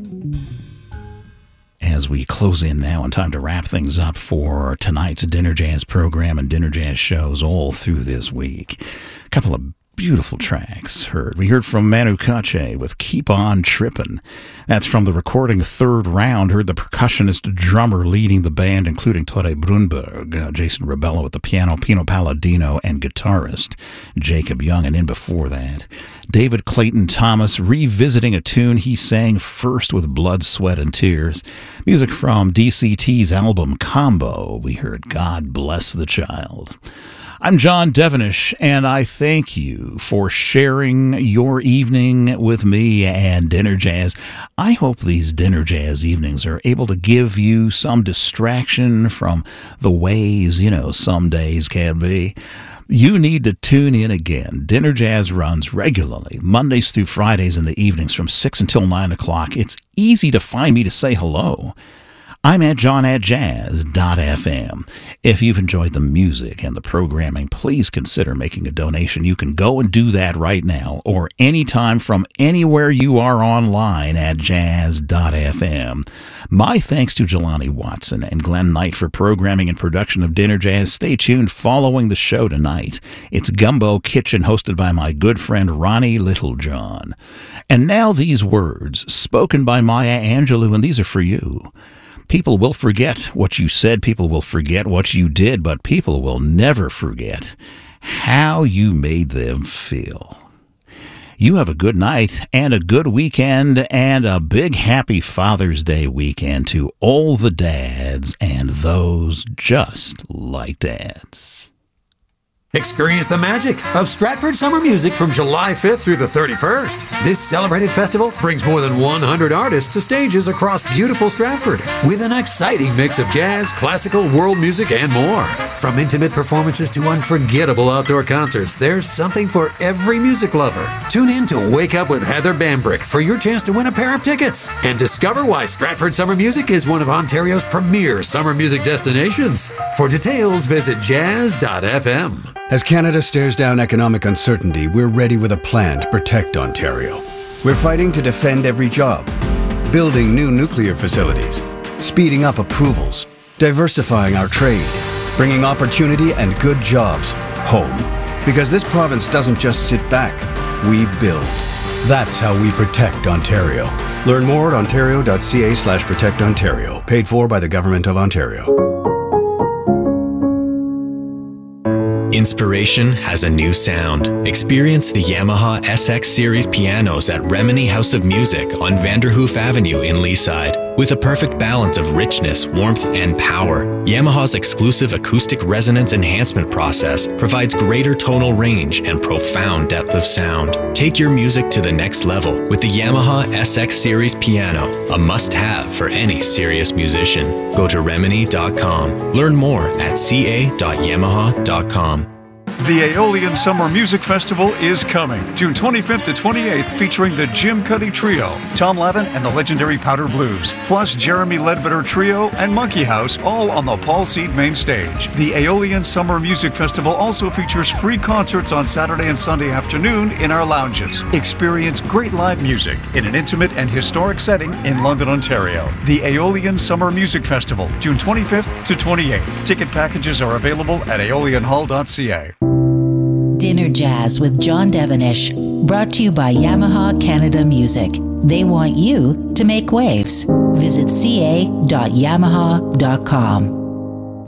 As we close in now and time to wrap things up for tonight's Dinner Jazz program and Dinner Jazz shows all through this week. A couple of beautiful tracks heard. We heard from Manu Katché with Keep On Trippin'. That's from the recording Third Round. Heard the percussionist drummer leading the band, including Tore Brunberg, Jason Rebello at the piano, Pino Palladino, and guitarist Jacob Young. And in before that, David Clayton Thomas revisiting a tune he sang first with Blood, Sweat, and Tears. Music from DCT's album Combo. We heard God Bless the Child. I'm John Devenish, and I thank you for sharing your evening with me and Dinner Jazz. I hope these Dinner Jazz evenings are able to give you some distraction from the ways, some days can be. You need to tune in again. Dinner Jazz runs regularly, Mondays through Fridays in the evenings from 6 until 9 o'clock. It's easy to find me to say hello. I'm at john@jazz.fm. If you've enjoyed the music and the programming, please consider making a donation. You can go and do that right now or anytime from anywhere you are online at jazz.fm. My thanks to Jelani Watson and Glenn Knight for programming and production of Dinner Jazz. Stay tuned following the show tonight. It's Gumbo Kitchen, hosted by my good friend Ronnie Littlejohn. And now these words, spoken by Maya Angelou, and these are for you. People will forget what you said, people will forget what you did, but people will never forget how you made them feel. You have a good night and a good weekend and a big happy Father's Day weekend to all the dads and those just like dads. Experience the magic of Stratford Summer Music from July 5th through the 31st. This celebrated festival brings more than 100 artists to stages across beautiful Stratford with an exciting mix of jazz, classical, world music, and more. From intimate performances to unforgettable outdoor concerts, there's something for every music lover. Tune in to Wake Up with Heather Bambrick for your chance to win a pair of tickets and discover why Stratford Summer Music is one of Ontario's premier summer music destinations. For details, visit jazz.fm. As Canada stares down economic uncertainty, we're ready with a plan to protect Ontario. We're fighting to defend every job, building new nuclear facilities, speeding up approvals, diversifying our trade, bringing opportunity and good jobs home. Because this province doesn't just sit back, we build. That's how we protect Ontario. Learn more at ontario.ca/protectontario. Paid for by the Government of Ontario. Inspiration has a new sound. Experience the Yamaha SX Series pianos at Remini House of Music on Vanderhoof Avenue in Leaside. With a perfect balance of richness, warmth, and power, Yamaha's exclusive acoustic resonance enhancement process provides greater tonal range and profound depth of sound. Take your music to the next level with the Yamaha SX Series piano, a must-have for any serious musician. Go to remini.com. Learn more at ca.yamaha.com. The Aeolian Summer Music Festival is coming, June 25th to 28th, featuring the Jim Cuddy Trio, Tom Lavin and the legendary Powder Blues, plus Jeremy Ledbetter Trio and Monkey House, all on the Paul Seed main stage. The Aeolian Summer Music Festival also features free concerts on Saturday and Sunday afternoon in our lounges. Experience great live music in an intimate and historic setting in London, Ontario. The Aeolian Summer Music Festival, June 25th to 28th. Ticket packages are available at aeolianhall.ca. Dinner Jazz with John Devenish, brought to you by Yamaha Canada Music. They want you to make waves. Visit ca.yamaha.com.